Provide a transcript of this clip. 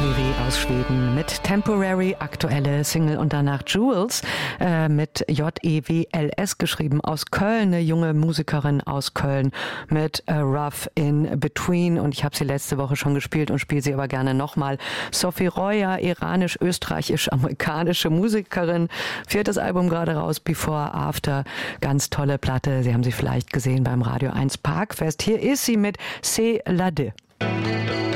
Levi aus Schweden mit Temporary, aktuelle Single, und danach Jules mit Jewls geschrieben aus Köln, eine junge Musikerin aus Köln mit Rough in Between, und ich habe sie letzte Woche schon gespielt und spiele sie aber gerne nochmal. Sophie Roya, iranisch-österreichisch-amerikanische Musikerin, 4. Album gerade raus, Before After, ganz tolle Platte, Sie haben sie vielleicht gesehen beim Radio 1 Parkfest. Hier ist sie mit C'est la de.